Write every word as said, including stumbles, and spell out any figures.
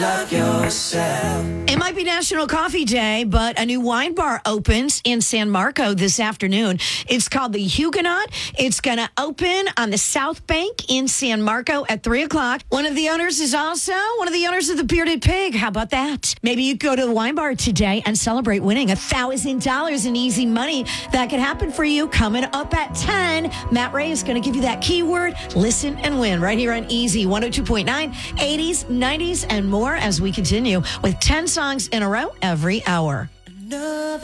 Love yourself. It might be National Coffee Day, but a new wine bar opens in San Marco this afternoon. It's called the Huguenot. It's going to open on the South Bank in San Marco at three o'clock. One of the owners is also one of the owners of the Bearded Pig. How about that? Maybe you go to the wine bar today and celebrate winning one thousand dollars in easy money. That could happen for you coming up at ten. Matt Ray is going to give you that keyword, listen and win, right here on Easy one oh two point nine, eighties, nineties, and more as we continue with ten songs in a row every hour.